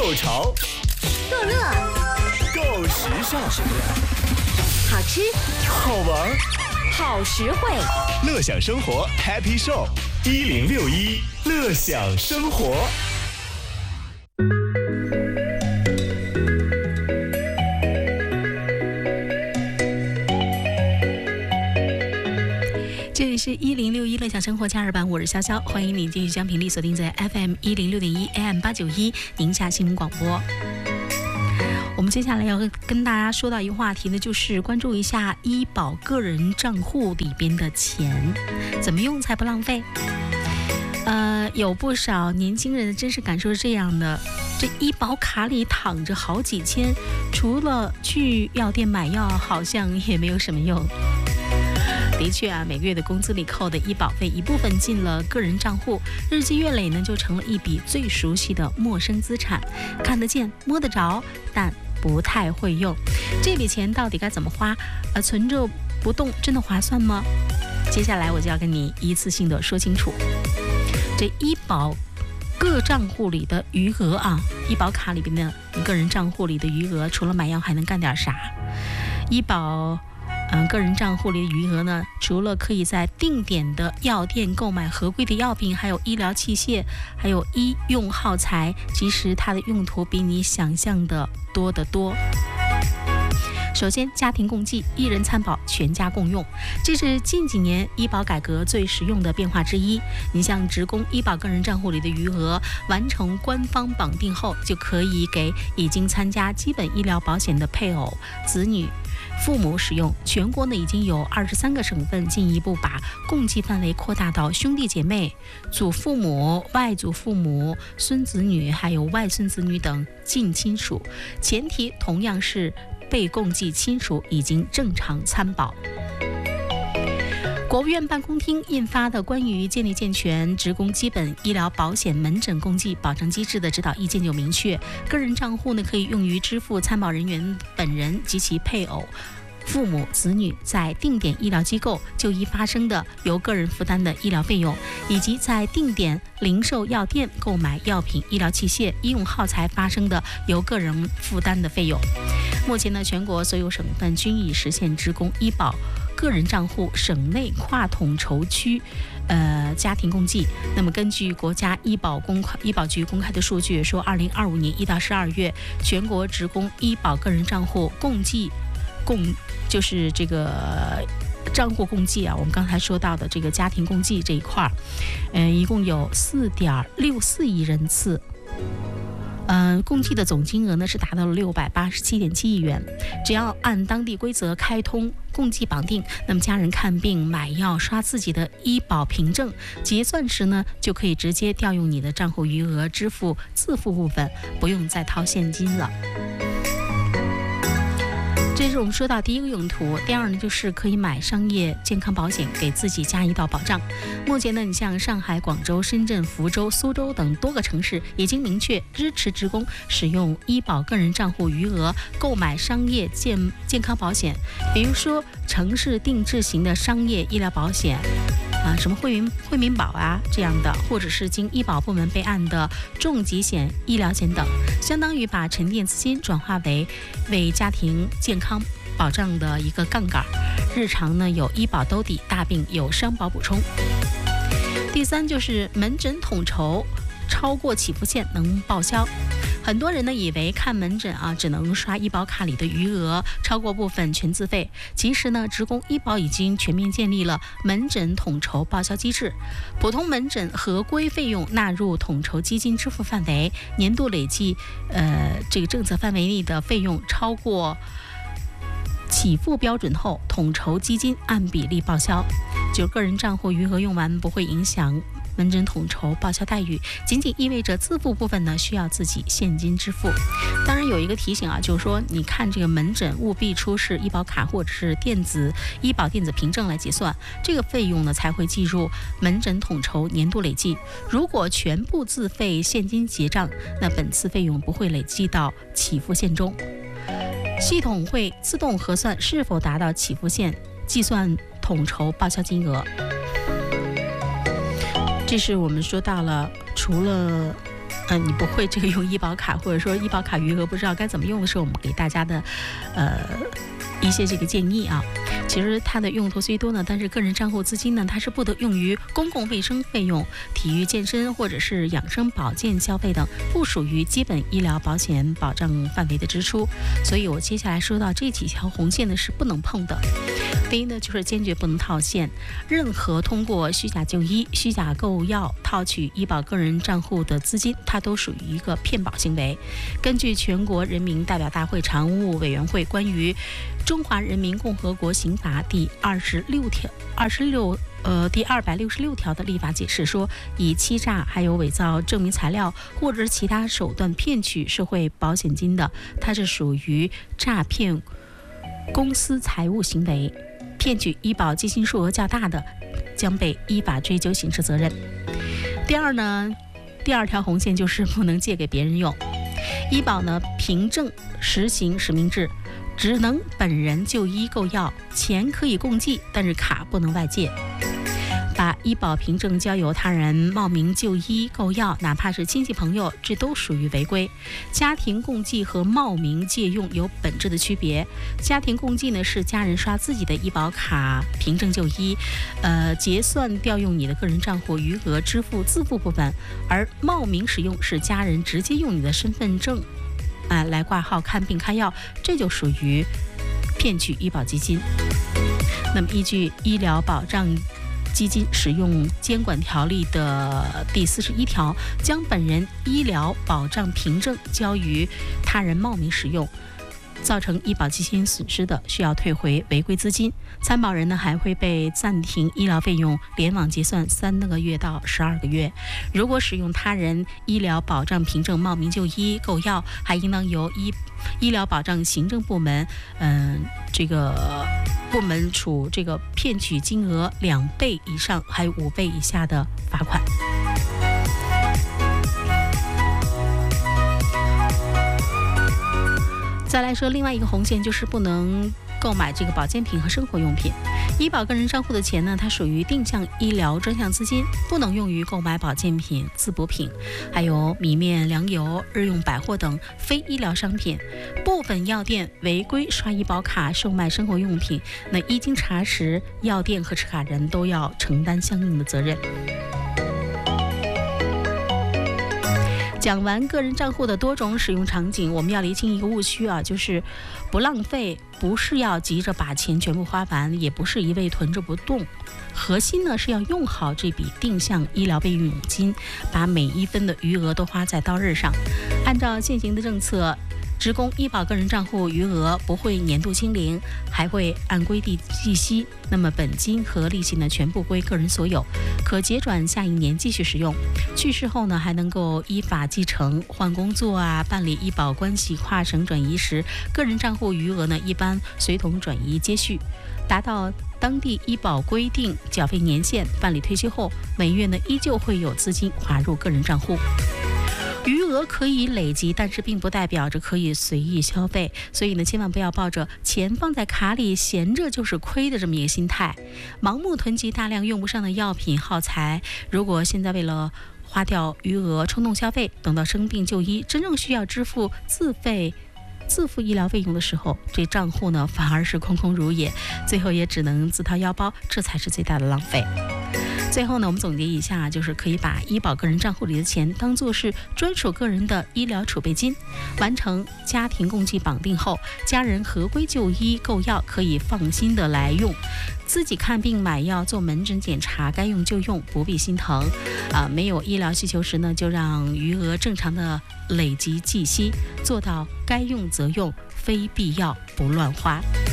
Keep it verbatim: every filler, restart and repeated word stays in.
够潮， 够乐， 够时尚， 好吃， 好玩， 好实惠。 乐享生活 Happy Show 一零六一乐享生活。 这里是一零六一乐享生活加二版，我是潇潇，欢迎你继续将频率锁定在 F M 一零六点一 A M 八九一宁夏新闻广播。我们接下来要跟大家说到一个话题呢，就是关注一下医保个人账户里边的钱怎么用才不浪费。呃，有不少年轻人的真实感受是这样的，这医保卡里躺着好几千，除了去药店买药，好像也没有什么用。的确啊，每个月的工资里扣的医保费一部分进了个人账户，日积月累呢，就成了一笔最熟悉的陌生资产，看得见摸得着，但不太会用。这笔钱到底该怎么花？呃，存着不动真的划算吗？接下来我就要跟你一次性的说清楚。这医保各账户里的余额啊，医保卡里边的个人账户里的余额，除了买药还能干点啥？医保嗯，个人账户里的余额呢，除了可以在定点的药店购买合规的药品，还有医疗器械，还有医用耗材，其实它的用途比你想象的多得多。首先，家庭共济，一人参保，全家共用，这是近几年医保改革最实用的变化之一。你像职工医保个人账户里的余额，完成官方绑定后，就可以给已经参加基本医疗保险的配偶、子女、父母使用。全国呢已经有二十三个省份进一步把共济范围扩大到兄弟姐妹、祖父母、外祖父母、孙子女还有外孙子女等近亲属，前提同样是被共济亲属已经正常参保。国务院办公厅印发的关于建立健全职工基本医疗保险门诊共济保障机制的指导意见就明确，个人账户呢可以用于支付参保人员本人及其配偶、父母、子女在定点医疗机构就医发生的由个人负担的医疗费用，以及在定点零售药店购买药品、医疗器械、医用耗材发生的由个人负担的费用。目前呢，全国所有省份均已实现职工医保个人账户省内跨统筹区呃家庭共济。那么根据国家医保公开医保局公开的数据说，二零二五年一到十二月，全国职工医保个人账户共计共就是这个账户共计啊，我们刚才说到的这个家庭共计这一块儿，嗯、呃，一共有四点六四亿人次。嗯、呃，共计的总金额呢是达到了六百八十七点七亿元。只要按当地规则开通共计绑定，那么家人看病、买药、刷自己的医保凭证，结算时呢就可以直接调用你的账户余额支付自付部分，不用再掏现金了。这是我们说到第一个用途。第二呢，就是可以买商业健康保险，给自己加一道保障。目前呢，你像上海、广州、深圳、福州、苏州等多个城市已经明确支持职工使用医保个人账户余额购买商业健健康保险，比如说城市定制型的商业医疗保险啊，什么惠民惠民保啊这样的，或者是经医保部门备案的重疾险、医疗险等，相当于把沉淀资金转化为为家庭健康保障的一个杠杆。日常呢有医保兜底，大病有商保补充。第三就是门诊统筹，超过起付线能报销。很多人呢以为看门诊啊只能刷医保卡里的余额，超过部分全自费。其实呢，职工医保已经全面建立了门诊统筹报销机制，普通门诊合规费用纳入统筹基金支付范围，年度累计呃这个政策范围内的费用超过起付标准后，统筹基金按比例报销。就个人账户余额用完不会影响门诊统筹报销待遇，仅仅意味着自付部分呢需要自己现金支付。当然有一个提醒啊，就是说你看这个门诊务必出示医保卡或者是电子医保电子凭证来结算，这个费用呢才会计入门诊统筹年度累计。如果全部自费现金结账，那本次费用不会累计到起付线中，系统会自动核算是否达到起付线，计算统筹报销金额。这是我们说到了，除了嗯，你不会这个用医保卡，或者说医保卡余额不知道该怎么用的时候，我们给大家的呃一些这个建议啊。其实它的用途虽多呢，但是个人账户资金呢，它是不得用于公共卫生费用、体育健身或者是养生保健消费等，不属于基本医疗保险保障范围的支出。所以我接下来说到这几条红线呢是不能碰的。第一呢，就是坚决不能套现，任何通过虚假就医、虚假购药套取医保个人账户的资金，它都属于一个骗保行为。根据全国人民代表大会常务委员会关于中华人民共和国刑法第二十六条、二十六呃第二百六十六条的立法解释说，以欺诈还有伪造证明材料或者是其他手段骗取社会保险金的，它是属于诈骗公私财物行为。骗取医保基金数额较大的，将被依法追究刑事责任。第二呢，第二条红线就是不能借给别人用。医保呢，凭证实行实名制，只能本人就医购药，钱可以共计，但是卡不能外借。把医保凭证交由他人冒名就医购药，哪怕是亲戚朋友，这都属于违规。家庭共计和冒名借用有本质的区别。家庭共计呢，是家人刷自己的医保卡凭证就医，呃，结算调用你的个人账户余额支付自付部分；而冒名使用是家人直接用你的身份证啊、呃、来挂号看病开药，这就属于骗取医保基金。那么依据医疗保障基金使用监管条例的第四十一条，将本人医疗保障凭证交于他人冒名使用，造成医保基金损失的，需要退回违规资金。参保人呢还会被暂停医疗费用，联网结算三个月到十二个月。如果使用他人医疗保障凭证冒名就医购药，还应当由医医疗保障行政部门，嗯、呃，这个部门处这个骗取金额两倍以上还有五倍以下的罚款。再来说另外一个红线，就是不能购买这个保健品和生活用品。医保个人账户的钱呢，它属于定向医疗专项资金，不能用于购买保健品、滋补品，还有米面粮油、日用百货等非医疗商品。部分药店违规刷医保卡售卖生活用品，那一经查实，药店和持卡人都要承担相应的责任。讲完个人账户的多种使用场景，我们要厘清一个误区啊，就是不浪费，不是要急着把钱全部花完，也不是一味囤着不动。核心呢是要用好这笔定向医疗备用金，把每一分的余额都花在刀刃上。按照现行的政策，职工医保个人账户余额不会年度清零，还会按规定计息。那么本金和利息呢，全部归个人所有，可结转下一年继续使用。去世后呢，还能够依法继承。换工作啊，办理医保关系跨省转移时，个人账户余额呢，一般随同转移接续。达到当地医保规定缴费年限，办理退休后，每月呢依旧会有资金划入个人账户。余额可以累积，但是并不代表着可以随意消费，所以呢，千万不要抱着钱放在卡里闲着就是亏的这么一个心态，盲目囤积大量用不上的药品耗材。如果现在为了花掉余额冲动消费，等到生病就医，真正需要支付自费自付医疗费用的时候，这账户呢反而是空空如也，最后也只能自掏腰包，这才是最大的浪费。最后呢，我们总结一下，就是可以把医保个人账户里的钱当作是专属个人的医疗储备金，完成家庭共计绑定后，家人合规就医购药可以放心的来用。自己看病买药做门诊检查，该用就用，不必心疼啊。没有医疗需求时呢，就让余额正常的累积计息，做到该用则用，非必要不乱花。